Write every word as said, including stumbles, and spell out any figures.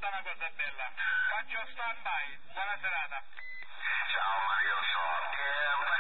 ascolta una cosa bella. Faccio stand by. Buona serata. Ciao Mario, so. Eh,